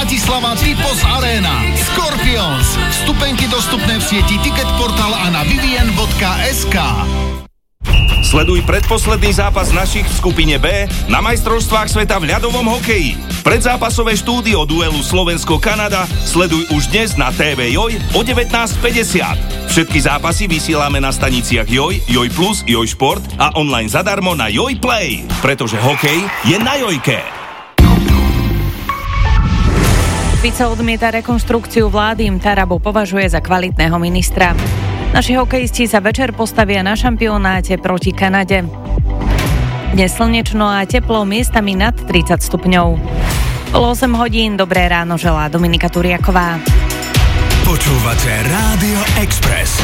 Bratislava Typos Arena. Scorpions. Vstupenky dostupné v sieti Ticketportal a na vivien.sk. Sleduj predposledný zápas našich v skupine B na majstrovstvách sveta v ľadovom hokeji. Predzápasové štúdio duelu Slovensko-Kanada sleduj už dnes na TV Joj o 19:50. Všetky zápasy vysielame na staniciach Joj, Joj Plus, Joj Šport a online zadarmo na Joj Play, pretože hokej je na Jojke. Fico odmieta rekonštrukciu vlády, Tarabu považuje za kvalitného ministra. Naši hokejisti sa večer postavia na šampionáte proti Kanade. Dnes slnečno a teplo, miestami nad 30 stupňov. Bolo 8 hodín, dobré ráno želá Dominika Turiaková. Počúvate Rádio Express.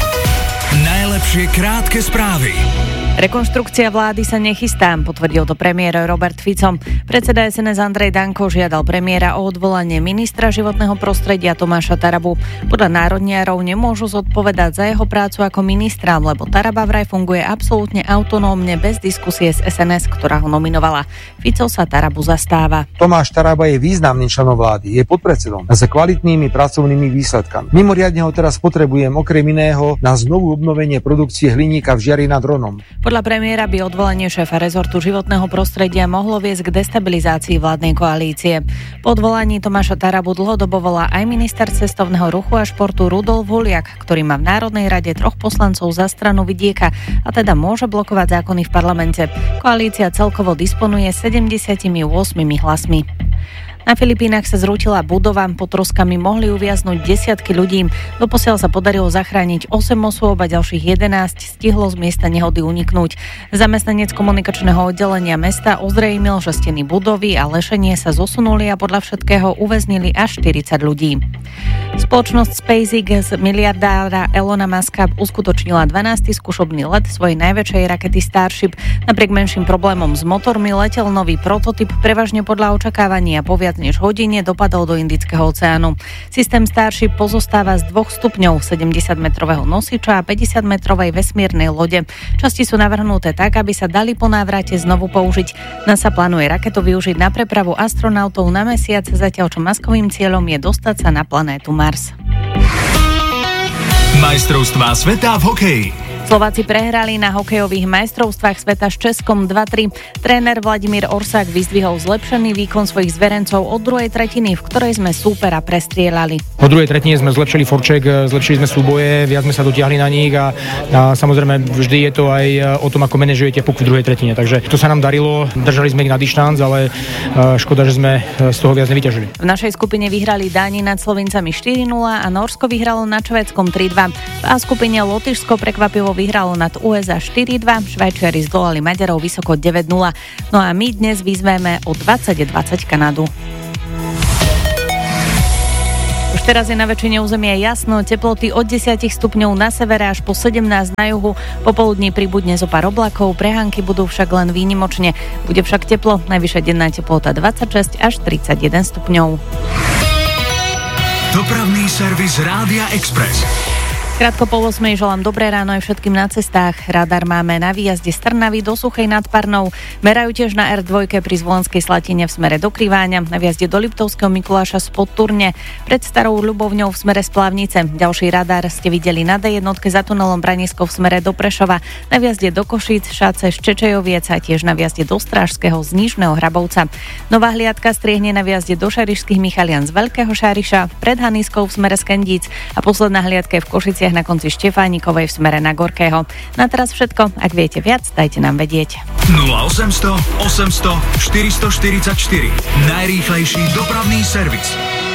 Najlepšie krátke správy. Rekonštrukcia vlády sa nechystá, potvrdil to premiér Robert Fico. Predseda SNS Andrej Danko žiadal premiéra o odvolanie ministra životného prostredia Tomáša Tarabu. Podľa národniarov nemôžu zodpovedať za jeho prácu ako ministra, lebo Taraba vraj funguje absolútne autonómne bez diskusie s SNS, ktorá ho nominovala. Fico sa Tarabu zastáva. Tomáš Taraba je významným členom vlády, je podpredsedom a s kvalitnými pracovnými výsledkami. Mimoriadne ho teraz potrebujem okrem iného na znovu obnovenie produkcie hliníka v Žiari nad Hronom. Podľa premiéra by odvolanie šéfa rezortu životného prostredia mohlo viesť k destabilizácii vládnej koalície. Po odvolaní Tomáša Tarabu dlhodobo volá aj minister cestovného ruchu a športu Rudolf Huliak, ktorý má v Národnej rade 3 poslancov za stranu Vidieka a teda môže blokovať zákony v parlamente. Koalícia celkovo disponuje 78 hlasmi. Na Filipínach sa zrútila budova, pod troskami mohli uviaznuť desiatky ľudí. Doposiaľ sa podarilo zachrániť 8 osôb a ďalších 11 stihlo z miesta nehody uniknúť. Zamestnanec komunikačného oddelenia mesta ozrejmil, že steny budovy a lešenie sa zosunuli a podľa všetkého uväznili až 40 ľudí. Spoločnosť SpaceX z miliardára Elona Muska uskutočnila 12. skúšobný let svojej najväčšej rakety Starship. Napriek menším problémom s motormi letel nový prototyp prevažne podľa očakávania po viac než hodine dopadol do Indického oceánu. Systém Starship pozostáva z 2 stupňov, 70-metrového nosiča a 50-metrovej vesmírnej lode. Časti sú navrhnuté tak, aby sa dali po návrate znovu použiť. NASA plánuje raketu využiť na prepravu astronautov na mesiac, zatiaľ čo maskovým cieľom je dostať sa na planétu Mars. Majstrovstvá sveta v hokeji. Slováci prehrali na hokejových majstrovstvách sveta s Českom 2-3. Tréner Vladimír Orsák vyzdvihol zlepšený výkon svojich zverencov od druhej tretiny, v ktorej sme súpera prestrieľali. Po druhej tretine sme zlepšili forček, zlepšili sme súboje, viac sme sa dotiahli na nich a samozrejme vždy je to aj o tom, ako manažujete puk v druhej tretine. Takže to sa nám darilo, držali sme ich na dištanc, ale škoda, že sme z toho viac nevyťažili. V našej skupine vyhrali Dáni nad Slovincami 4-0 a Nórsko vyhralo nad Švédskom 3-2. V A skupine Lotyšsko prekvapivo vyhralo nad USA 4-2, Švajčiari zdolali Maďarov vysoko 9-0. No a my dnes vyzveme o 20-20 Kanadu. Už teraz je na väčšine územia jasno, teploty od 10 stupňov na severe až po 17 na juhu. Popoludní pribudne zo pár oblakov, prehánky budú však len výnimočne. Bude však teplo, najvyššia denná teplota 26 až 31 stupňov. Dopravný servis Rádia Express. Krátko po 8 želám dobré ráno aj všetkým na cestách. Radar máme na výjazde z Trnavy do Suchej nad Parnou. Merajú tiež na R2 pri Zvolenskej Slatine v smere do Kriváňa, na výjazde do Liptovského Mikuláša spod Turne, pred Starou Ľubovňou v smere z Plavnice. Ďalší radar ste videli na D1 za tunelom Branisko v smere do Prešova, na výjazde do Košíc, Šace, Ščečejoviec a tiež na výjazde do Strážského z Nižného Hrabovca. Nová hliadka striehne na výjazde do Šarišských Michalian z Veľkého Šáriša, pred Haniskou v smere z Kendíc a posledná hliadka je v Košiciach na konci Štefánikovej v smere na Gorkého. Na teraz všetko, ak viete viac, dajte nám vedieť. 0800 800 444 najrýchlejší dopravný servis.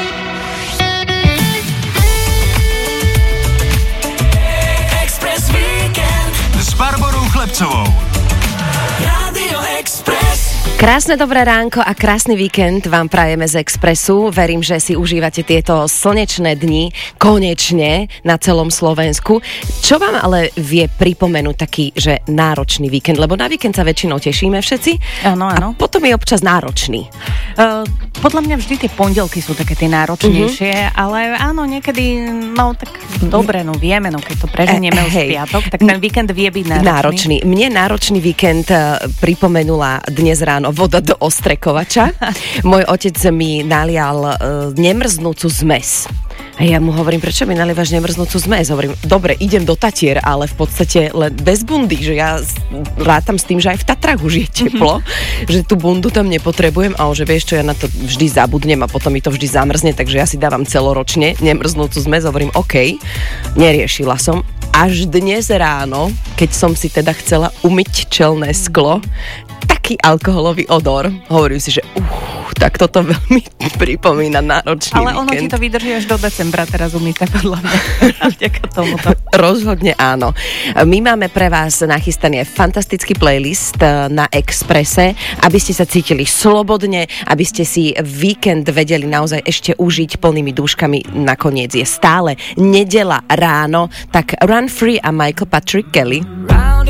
Express Weekend s Barborou Chlebcovou. Rádio Express. Krásne dobré ránko a krásny víkend vám prajeme z Expressu. Verím, že si užívate tieto slnečné dni konečne na celom Slovensku. Čo vám ale vie pripomenúť taký, že náročný víkend? Lebo na víkend sa väčšinou tešíme všetci. Áno, áno. A potom je občas náročný. Podľa mňa vždy tie pondelky sú také tie náročnejšie, ale áno, niekedy, no tak dobre, no vieme, no keď to preženieme už v piatok, tak ten víkend vie byť náročný. Mne náročný víkend pripomenula dnes ráno ráno voda do ostrekovača. Môj otec mi nalial nemrznúcu zmes. A ja mu hovorím, prečo mi nalievaš nemrznúcu zmes? Hovorím, dobre, idem do Tatier, ale v podstate len bez bundy, že ja rátam s tým, že aj v Tatrách už je teplo, že tú bundu tam nepotrebujem, a že vieš čo, ja na to vždy zabudnem a potom mi to vždy zamrzne, takže ja si dávam celoročne nemrznúcu zmes. Hovorím, OK, neriešila som. Až dnes ráno, keď som si teda chcela umyť čelné sklo, taký alkoholový odor. Hovorím si, že tak toto veľmi pripomína náročný víkend. Ale ono ti to vydrží až do decembra teraz umyté, podľa mňa. Vďaka tomuto. Rozhodne áno. My máme pre vás nachystaný fantastický playlist na Expresse, aby ste sa cítili slobodne, aby ste si víkend vedeli naozaj ešte užiť plnými dúškami. Nakoniec je stále nedeľa ráno, tak Run Free a Michael Patrick Kelly.